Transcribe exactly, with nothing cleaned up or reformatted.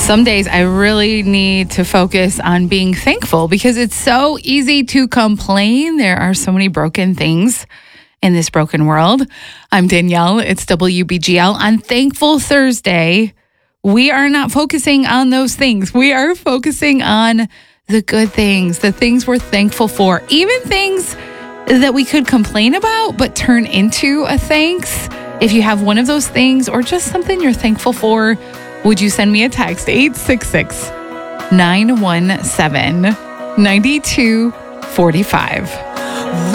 Some days I really need to focus on being thankful because it's so easy to complain. There are so many broken things in this broken world. I'm Danielle. It's W B G L. On Thankful Thursday, we are not focusing on those things. We are focusing on the good things, the things we're thankful for, even things that we could complain about but turn into a thanks. If you have one of those things or just something you're thankful for, would you send me a text? eight six six, nine one seven, nine two four five.